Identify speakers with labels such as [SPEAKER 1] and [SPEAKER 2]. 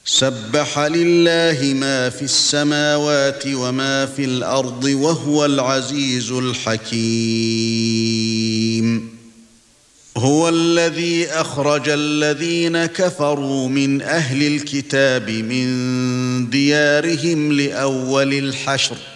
[SPEAKER 1] سبح لله ما في السماوات وما في الأرض وهو العزيز الحكيم. هو الذي أخرج الذين كفروا من أهل الكتاب من ديارهم لأول الحشر